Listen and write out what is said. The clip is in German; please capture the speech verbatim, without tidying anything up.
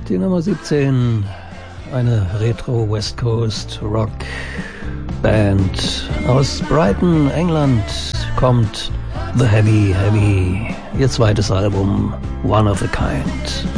Die Nummer siebzehn, eine Retro West Coast Rock Band aus Brighton, England, kommt The Heavy Heavy, ihr zweites Album One of a Kind.